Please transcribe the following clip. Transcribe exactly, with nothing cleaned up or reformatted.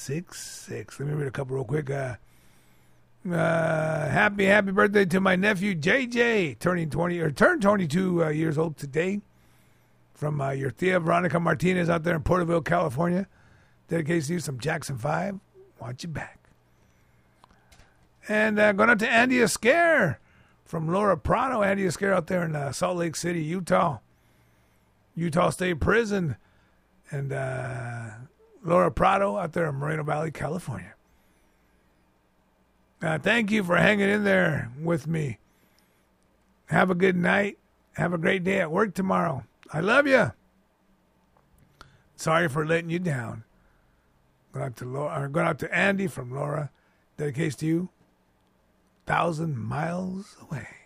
six six. Let me read a couple real quick. Uh, uh, happy, happy birthday to my nephew, J J, turning twenty, or turned twenty-two uh, years old today. From uh, your Thea Veronica Martinez out there in Porterville, California. Dedicates to you some Jackson five. Want you back. And uh, going out to Andy Escare from Laura Prado. Andy Escare out there in uh, Salt Lake City, Utah. Utah State Prison. And uh, Laura Prado out there in Moreno Valley, California. Uh, thank you for hanging in there with me. Have a good night. Have a great day at work tomorrow. I love you. Sorry for letting you down. Going out to Laura, or going out to Andy from Laura. Dedicates to you. Thousand miles away.